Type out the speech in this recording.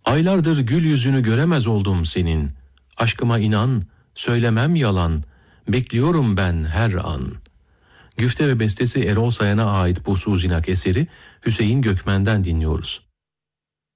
Aylardır gül yüzünü göremez oldum senin. Aşkıma inan, söylemem yalan. Bekliyorum ben her an. Güfte ve bestesi Erol Sayan'a ait bu Suzinak eseri Hüseyin Gökmen'den dinliyoruz.